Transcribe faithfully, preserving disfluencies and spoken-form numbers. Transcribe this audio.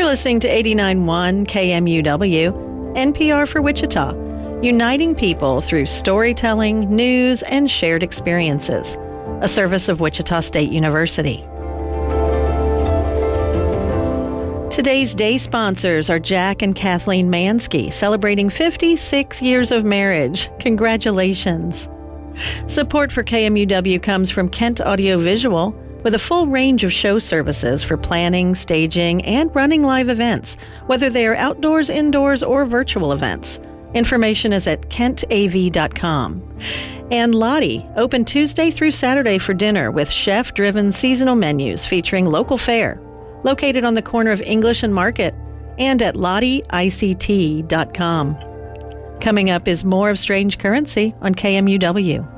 listening to eighty-nine point one K M U W, N P R for Wichita, uniting people through storytelling, news, and shared experiences. A service of Wichita State University. Today's day sponsors are Jack and Kathleen Mansky, celebrating fifty-six years of marriage. Congratulations. Support for K M U W comes from Kent Audiovisual, with a full range of show services for planning, staging, and running live events, whether they are outdoors, indoors, or virtual events. Information is at kent a v dot com. And Lottie, open Tuesday through Saturday for dinner with chef-driven seasonal menus featuring local fare. Located on the corner of English and Market, and at lottie i c t dot com. Coming up is more of Strange Currency on K M U W.